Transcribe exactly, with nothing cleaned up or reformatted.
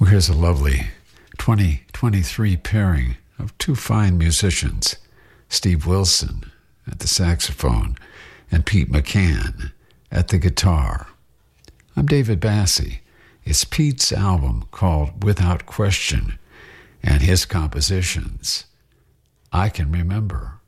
here's a lovely twenty twenty-three pairing of two fine musicians, Steve Wilson at the saxophone and Pete McCann at the guitar. I'm David Bassie. It's Pete's album called Without Question and his compositions, I Can Remember.